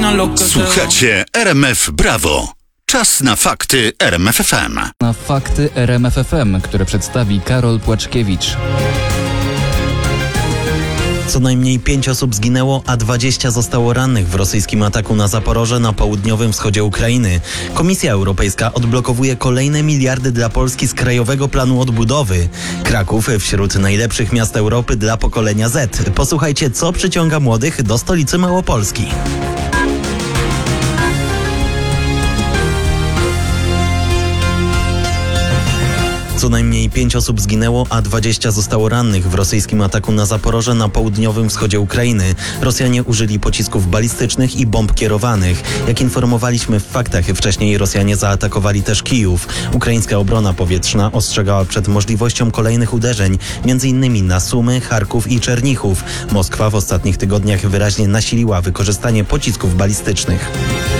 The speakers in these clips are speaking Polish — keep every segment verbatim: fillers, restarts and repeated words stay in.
Słuchacie R M F Brawo. Czas na fakty R M F F M. Na fakty R M F F M, które przedstawi Karol Płaczkiewicz. Co najmniej pięć osób zginęło, a dwadzieścia zostało rannych w rosyjskim ataku na Zaporoże na południowym wschodzie Ukrainy. Komisja Europejska odblokowuje kolejne miliardy dla Polski z Krajowego Planu Odbudowy. Kraków wśród najlepszych miast Europy dla pokolenia Z. Posłuchajcie, co przyciąga młodych do stolicy Małopolski. Co najmniej pięć osób zginęło, a dwadzieścia zostało rannych w rosyjskim ataku na Zaporoże na południowym wschodzie Ukrainy. Rosjanie użyli pocisków balistycznych i bomb kierowanych. Jak informowaliśmy w faktach, wcześniej Rosjanie zaatakowali też Kijów. Ukraińska obrona powietrzna ostrzegała przed możliwością kolejnych uderzeń, między innymi na Sumy, Charków i Czernichów. Moskwa w ostatnich tygodniach wyraźnie nasiliła wykorzystanie pocisków balistycznych.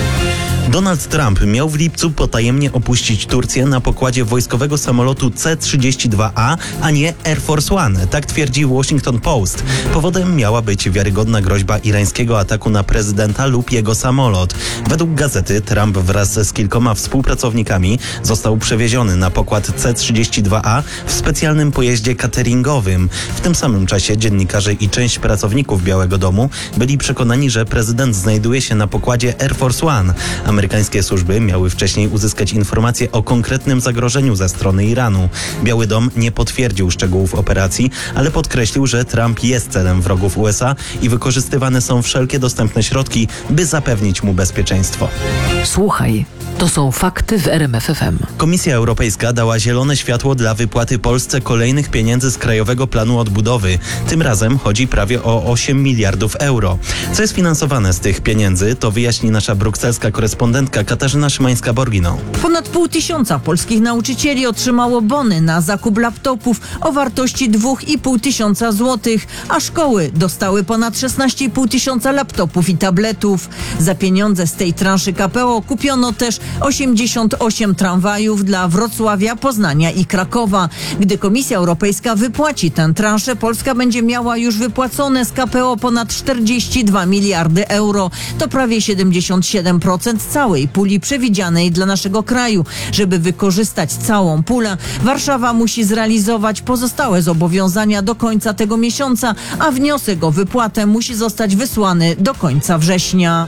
Donald Trump miał w lipcu potajemnie opuścić Turcję na pokładzie wojskowego samolotu C trzydzieści dwa A, a nie Air Force One. Tak twierdzi Washington Post. Powodem miała być wiarygodna groźba irańskiego ataku na prezydenta lub jego samolot. Według gazety Trump wraz z kilkoma współpracownikami został przewieziony na pokład C trzydzieści dwa A w specjalnym pojeździe cateringowym. W tym samym czasie dziennikarze i część pracowników Białego Domu byli przekonani, że prezydent znajduje się na pokładzie Air Force One. Amerykańskie służby miały wcześniej uzyskać informacje o konkretnym zagrożeniu ze strony Iranu. Biały Dom nie potwierdził szczegółów operacji, ale podkreślił, że Trump jest celem wrogów U S A i wykorzystywane są wszelkie dostępne środki, by zapewnić mu bezpieczeństwo. Słuchaj, to są fakty w R M F F M. Komisja Europejska dała zielone światło dla wypłaty Polsce kolejnych pieniędzy z Krajowego Planu Odbudowy. Tym razem chodzi prawie o osiem miliardów euro. Co jest finansowane z tych pieniędzy, to wyjaśni nasza brukselska korespondentka Katarzyna Szymańska-Borgino. Ponad pół tysiąca polskich nauczycieli otrzymało bony na zakup laptopów o wartości dwa i pół tysiąca złotych, a szkoły dostały ponad szesnaście i pół tysiąca laptopów i tabletów. Za pieniądze z tej transzy K P O kupiono też osiemdziesiąt osiem tramwajów dla Wrocławia, Poznania i Krakowa. Gdy Komisja Europejska wypłaci tę transzę, Polska będzie miała już wypłacone z K P O ponad czterdzieści dwa miliardy euro. To prawie siedemdziesiąt siedem procent całej puli przewidzianej dla naszego kraju. Żeby wykorzystać całą pulę, Warszawa musi zrealizować pozostałe zobowiązania do końca tego miesiąca, a wniosek o wypłatę musi zostać wysłany do końca września.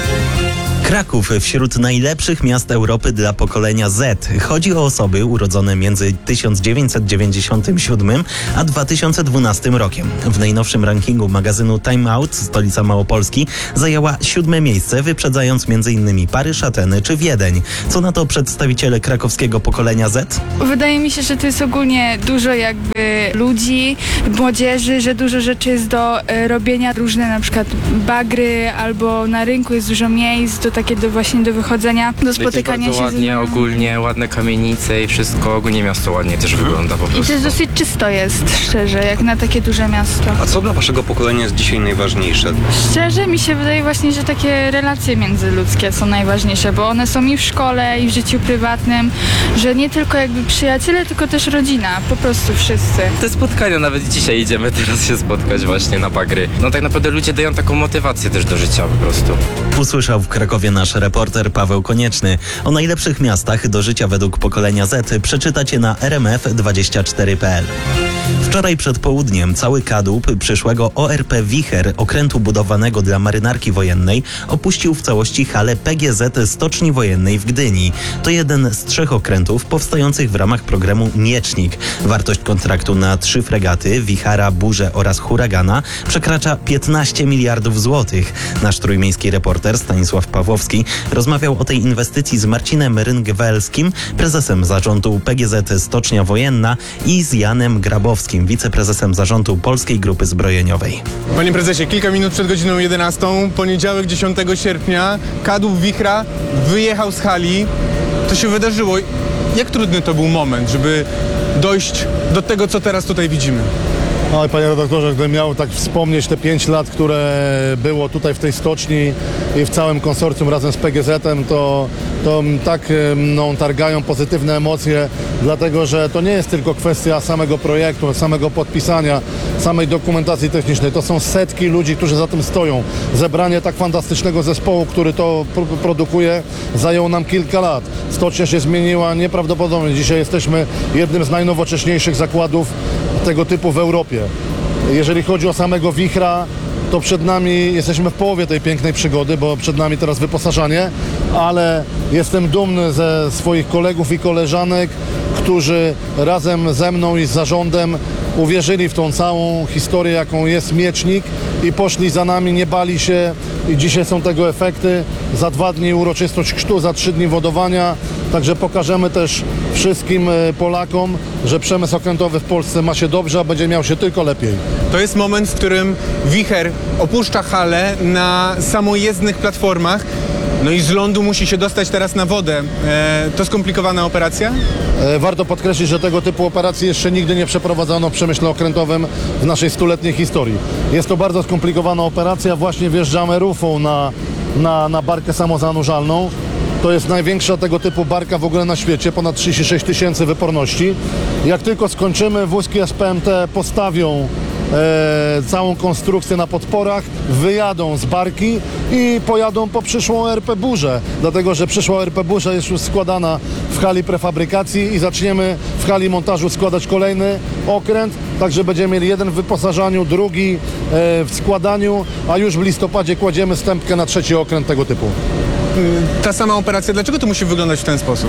Kraków wśród najlepszych miast Europy dla pokolenia Z. Chodzi o osoby urodzone między tysiąc dziewięćset dziewięćdziesiątym siódmym a dwa tysiące dwunastym rokiem. W najnowszym rankingu magazynu Time Out stolica Małopolski zajęła siódme miejsce, wyprzedzając m.in. Paryż, Ateny czy Wiedeń. Co na to przedstawiciele krakowskiego pokolenia Z? Wydaje mi się, że to jest ogólnie dużo jakby ludzi, młodzieży, że dużo rzeczy jest do e, robienia, różne na przykład bagry, albo na rynku jest dużo miejsc, do takie do właśnie do wychodzenia, do spotykania bardzo się. Ładnie, z... ogólnie ładne kamienice i wszystko, ogólnie miasto ładnie też mhm. wygląda po prostu. I też dosyć czysto jest, szczerze, jak na takie duże miasto. A co dla waszego pokolenia jest dzisiaj najważniejsze? Szczerze mi się wydaje właśnie, że takie relacje międzyludzkie są najważniejsze, bo one są i w szkole, i w życiu prywatnym, że nie tylko jakby przyjaciele, tylko też rodzina, po prostu wszyscy. Te spotkania, nawet dzisiaj idziemy teraz się spotkać właśnie na bagry. No tak naprawdę ludzie dają taką motywację też do życia po prostu. Usłyszał w Krakowie nasz reporter Paweł Konieczny. O najlepszych miastach do życia według pokolenia Z przeczytacie na r m f dwadzieścia cztery kropka p l. Wczoraj przed południem cały kadłub przyszłego O R P Wicher, okrętu budowanego dla marynarki wojennej, opuścił w całości halę P G Z Stoczni Wojennej w Gdyni. To jeden z trzech okrętów powstających w ramach programu Miecznik. Wartość kontraktu na trzy fregaty, Wichara, Burzę oraz Huragana przekracza piętnaście miliardów złotych. Nasz trójmiejski reporter Stanisław Pawłowski rozmawiał o tej inwestycji z Marcinem Ryngwelskim, prezesem zarządu P G Z Stocznia Wojenna, i z Janem Grabowskim, wiceprezesem zarządu Polskiej Grupy Zbrojeniowej. Panie prezesie, kilka minut przed godziną jedenastą, poniedziałek dziesiątego sierpnia, kadłub Wichra wyjechał z hali. To się wydarzyło. Jak trudny to był moment, żeby dojść do tego, co teraz tutaj widzimy? Oj, panie redaktorze, gdybym miał tak wspomnieć te pięć lat, które było tutaj w tej stoczni i w całym konsorcjum razem z P G Z-em, to, to tak mną targają pozytywne emocje, dlatego że to nie jest tylko kwestia samego projektu, samego podpisania, samej dokumentacji technicznej. To są setki ludzi, którzy za tym stoją. Zebranie tak fantastycznego zespołu, który to pro- produkuje, zajęło nam kilka lat. Stocznia się zmieniła nieprawdopodobnie. Dzisiaj jesteśmy jednym z najnowocześniejszych zakładów tego typu w Europie. Jeżeli chodzi o samego wichra, to przed nami, jesteśmy w połowie tej pięknej przygody, bo przed nami teraz wyposażanie, ale jestem dumny ze swoich kolegów i koleżanek, którzy razem ze mną i z zarządem uwierzyli w tą całą historię, jaką jest Miecznik i poszli za nami, nie bali się i dzisiaj są tego efekty. Za dwa dni uroczystość chrztu, za trzy dni wodowania, także pokażemy też wszystkim Polakom, że przemysł okrętowy w Polsce ma się dobrze, a będzie miał się tylko lepiej. To jest moment, w którym wicher opuszcza halę na samojezdnych platformach, no i z lądu musi się dostać teraz na wodę. E, to skomplikowana operacja? E, warto podkreślić, że tego typu operacji jeszcze nigdy nie przeprowadzono w przemyśle okrętowym w naszej stuletniej historii. Jest to bardzo skomplikowana operacja. Właśnie wjeżdżamy rufą na, na, na barkę samozanurzalną. To jest największa tego typu barka w ogóle na świecie, ponad trzydzieści sześć tysięcy wyporności. Jak tylko skończymy, wózki S P M T postawią e, całą konstrukcję na podporach, wyjadą z barki i pojadą po przyszłą R P Burzę, dlatego że przyszła R P Burza jest już składana w hali prefabrykacji i zaczniemy w hali montażu składać kolejny okręt, także będziemy mieli jeden w wyposażaniu, drugi e, w składaniu, a już w listopadzie kładziemy stępkę na trzeci okręt tego typu. Ta sama operacja, dlaczego to musi wyglądać w ten sposób?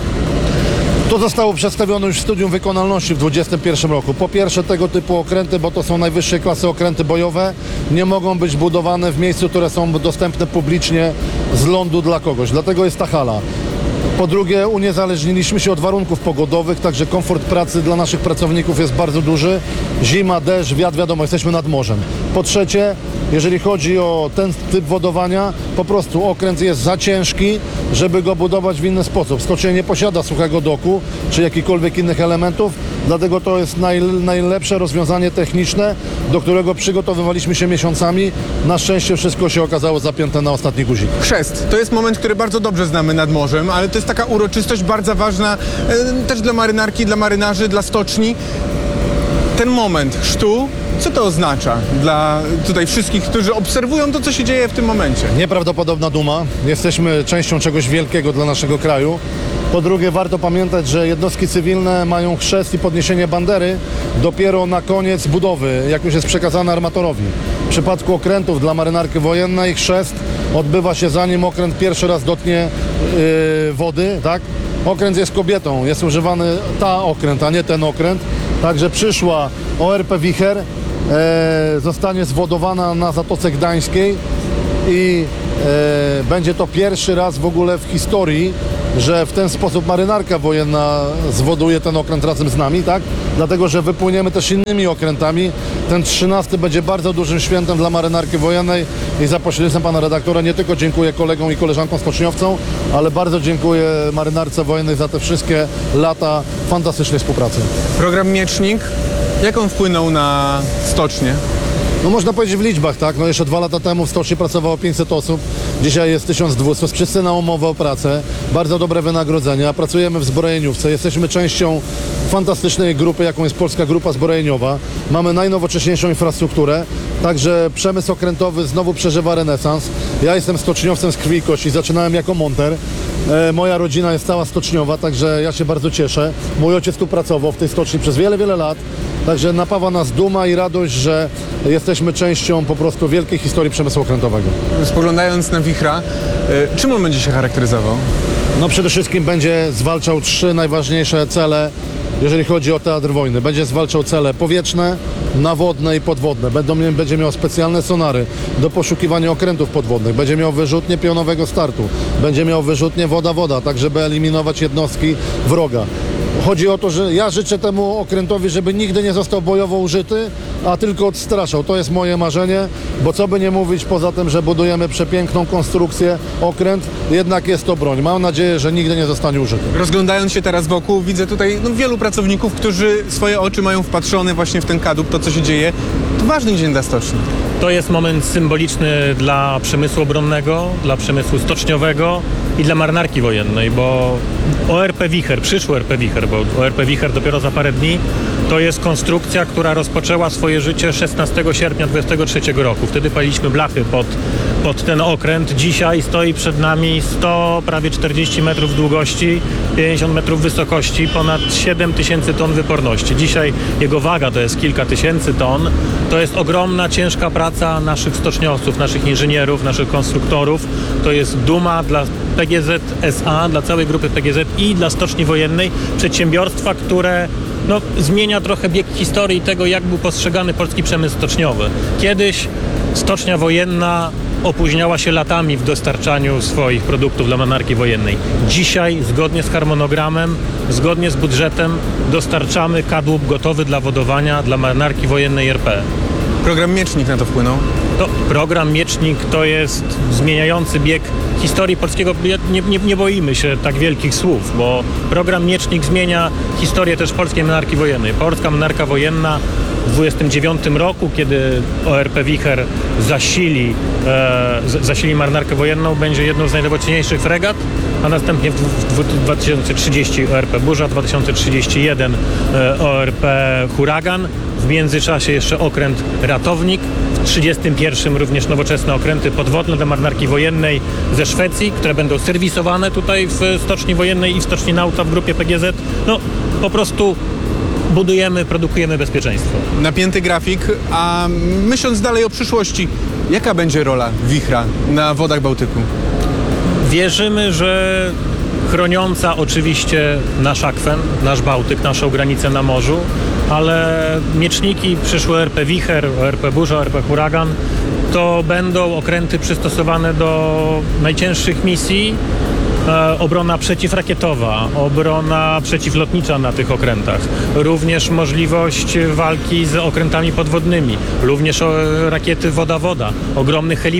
To zostało przedstawione już w studium wykonalności w dwudziestym pierwszym roku. Po pierwsze, tego typu okręty, bo to są najwyższej klasy okręty bojowe, nie mogą być budowane w miejscu, które są dostępne publicznie z lądu dla kogoś. Dlatego jest ta hala. Po drugie, uniezależniliśmy się od warunków pogodowych, także komfort pracy dla naszych pracowników jest bardzo duży. Zima, deszcz, wiatr, wiadomo, jesteśmy nad morzem. Po trzecie, jeżeli chodzi o ten typ wodowania, po prostu okręt jest za ciężki, żeby go budować w inny sposób. Stocznia nie posiada suchego doku, czy jakichkolwiek innych elementów, dlatego to jest naj, najlepsze rozwiązanie techniczne, do którego przygotowywaliśmy się miesiącami. Na szczęście wszystko się okazało zapięte na ostatni guzik. Chrzest. To jest moment, który bardzo dobrze znamy nad morzem, ale to jest taka uroczystość bardzo ważna e, też dla marynarki, dla marynarzy, dla stoczni. Ten moment chrztu, co to oznacza dla tutaj wszystkich, którzy obserwują to, co się dzieje w tym momencie? Nieprawdopodobna duma. Jesteśmy częścią czegoś wielkiego dla naszego kraju. Po drugie, warto pamiętać, że jednostki cywilne mają chrzest i podniesienie bandery dopiero na koniec budowy, jak już jest przekazane armatorowi. W przypadku okrętów dla marynarki wojennej chrzest odbywa się zanim okręt pierwszy raz dotknie yy, wody, tak? Okręt jest kobietą, jest używany ta okręt, a nie ten okręt. Także przyszła O R P Wicher e, zostanie zwodowana na Zatoce Gdańskiej i e, będzie to pierwszy raz w ogóle w historii, że w ten sposób marynarka wojenna zwoduje ten okręt razem z nami, tak? Dlatego, że wypłyniemy też innymi okrętami. Ten trzynasty będzie bardzo dużym świętem dla marynarki wojennej i za pośrednictwem pana redaktora nie tylko dziękuję kolegom i koleżankom stoczniowcom, ale bardzo dziękuję marynarce wojennej za te wszystkie lata fantastycznej współpracy. Program Miecznik, jak on wpłynął na stocznię? No można powiedzieć w liczbach, tak? No jeszcze dwa lata temu w stoczni pracowało pięćset osób, dzisiaj jest tysiąc dwieście, wszyscy na umowę o pracę, bardzo dobre wynagrodzenia, pracujemy w zbrojeniówce, jesteśmy częścią fantastycznej grupy, jaką jest Polska Grupa Zbrojeniowa, mamy najnowocześniejszą infrastrukturę, także przemysł okrętowy znowu przeżywa renesans. Ja jestem stoczniowcem z krwi i kości, zaczynałem jako monter, e, moja rodzina jest cała stoczniowa, także ja się bardzo cieszę. Mój ojciec tu pracował w tej stoczni przez wiele, wiele lat. Także napawa nas duma i radość, że jesteśmy częścią po prostu wielkiej historii przemysłu okrętowego. Spoglądając na wichra, y, czym on będzie się charakteryzował? No przede wszystkim będzie zwalczał trzy najważniejsze cele, jeżeli chodzi o teatr wojny. Będzie zwalczał cele powietrzne, nawodne i podwodne. Będą, będzie miał specjalne sonary do poszukiwania okrętów podwodnych. Będzie miał wyrzutnie pionowego startu. Będzie miał wyrzutnie woda-woda, tak żeby eliminować jednostki wroga. Chodzi o to, że ja życzę temu okrętowi, żeby nigdy nie został bojowo użyty, a tylko odstraszał. To jest moje marzenie, bo co by nie mówić, poza tym, że budujemy przepiękną konstrukcję, okręt, jednak jest to broń. Mam nadzieję, że nigdy nie zostanie użyty. Rozglądając się teraz wokół, widzę tutaj no, wielu pracowników, którzy swoje oczy mają wpatrzone właśnie w ten kadłub, to co się dzieje. To ważny dzień dla stoczni. To jest moment symboliczny dla przemysłu obronnego, dla przemysłu stoczniowego i dla marynarki wojennej, bo O R P Wicher, przyszły O R P Wicher, bo O R P Wicher dopiero za parę dni, to jest konstrukcja, która rozpoczęła swoje życie szesnastego sierpnia dwudziestego trzeciego roku. Wtedy paliliśmy blachy pod, pod ten okręt. Dzisiaj stoi przed nami sto, prawie czterdzieści metrów długości, pięćdziesiąt metrów wysokości, ponad siedem tysięcy ton wyporności. Dzisiaj jego waga to jest kilka tysięcy ton. To jest ogromna, ciężka praca naszych stoczniowców, naszych inżynierów, naszych konstruktorów. To jest duma dla P G Z S A, dla całej grupy P G Z i dla Stoczni Wojennej. Przedsiębiorstwa, które no, zmienia trochę bieg historii tego, jak był postrzegany polski przemysł stoczniowy. Kiedyś Stocznia Wojenna opóźniała się latami w dostarczaniu swoich produktów dla marynarki wojennej. Dzisiaj, zgodnie z harmonogramem, zgodnie z budżetem, dostarczamy kadłub gotowy dla wodowania dla marynarki wojennej R P. Program Miecznik na to wpłynął? To program Miecznik to jest zmieniający bieg historii polskiego. Nie, nie, nie boimy się tak wielkich słów, bo program Miecznik zmienia historię też polskiej marynarki wojennej. Polska marynarka wojenna w dwudziestym dziewiątym roku, kiedy O R P Wicher zasili, e, zasili marynarkę wojenną, będzie jedną z najnowocześniejszych fregat, a następnie w, w dwa tysiące trzydziestym O R P Burza, dwa tysiące trzydziesty jeden e, O R P Huragan, w międzyczasie jeszcze okręt Ratownik, w trzydziestym pierwszym również nowoczesne okręty podwodne dla marynarki wojennej ze Szwecji, które będą serwisowane tutaj w Stoczni Wojennej i w Stoczni Nauta w grupie P G Z. No po prostu budujemy, produkujemy bezpieczeństwo. Napięty grafik, a myśląc dalej o przyszłości, jaka będzie rola wichra na wodach Bałtyku? Wierzymy, że chroniąca oczywiście nasz akwen, nasz Bałtyk, naszą granicę na morzu, ale mieczniki, przyszły O R P Wicher, O R P Burza, O R P Huragan, to będą okręty przystosowane do najcięższych misji. E, obrona przeciwrakietowa, obrona przeciwlotnicza na tych okrętach, również możliwość walki z okrętami podwodnymi, również o, rakiety woda-woda, ogromny heliport